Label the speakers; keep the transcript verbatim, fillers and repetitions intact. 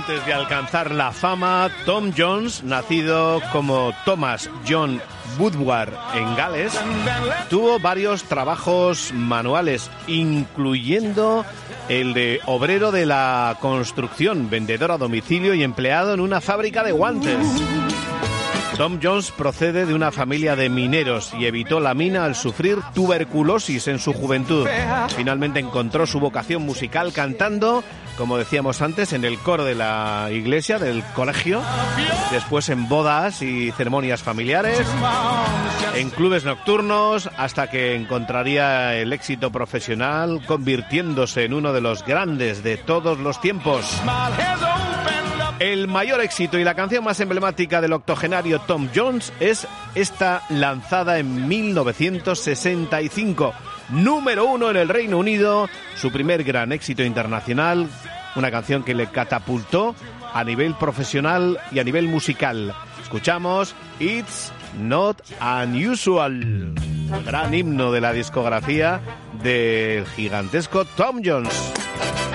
Speaker 1: Antes de alcanzar la fama, Tom Jones, nacido como Thomas John Woodward en Gales, tuvo varios trabajos manuales, incluyendo el de obrero de la construcción, vendedor a domicilio y empleado en una fábrica de guantes. Tom Jones procede de una familia de mineros y evitó la mina al sufrir tuberculosis en su juventud. Finalmente encontró su vocación musical cantando, como decíamos antes, en el coro de la iglesia, del colegio, después en bodas y ceremonias familiares, en clubes nocturnos, hasta que encontraría el éxito profesional, convirtiéndose en uno de los grandes de todos los tiempos. El mayor éxito y la canción más emblemática del octogenario Tom Jones es esta, lanzada en mil novecientos sesenta y cinco, número uno en el Reino Unido, su primer gran éxito internacional, una canción que le catapultó a nivel profesional y a nivel musical. Escuchamos It's Not Unusual, gran himno de la discografía del gigantesco Tom Jones.